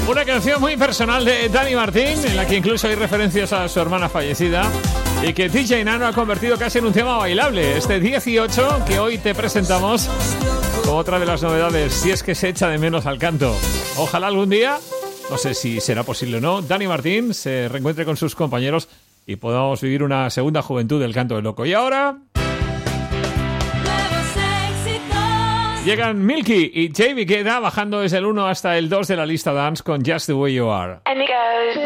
Una canción muy personal de Dani Martín, en la que incluso hay referencias a su hermana fallecida y que DJ Nano ha convertido casi en un tema bailable. Este 18 que hoy te presentamos como otra de las novedades, si es que se echa de menos al canto. Ojalá algún día, no sé si será posible o no, Dani Martín se reencuentre con sus compañeros y podamos vivir una segunda juventud del canto del loco. Y ahora llegan Milky y Jamie Queda bajando desde el 1 hasta el 2 de la lista dance con Just the Way You Are.